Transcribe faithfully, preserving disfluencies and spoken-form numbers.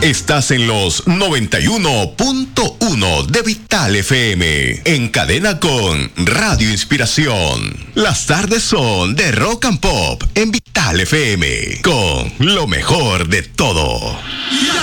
Estás en los noventa y uno punto uno de Vital F M, en cadena con Radio Inspiración. Las tardes son de Rock and Pop en Vital F M, con lo mejor de todo.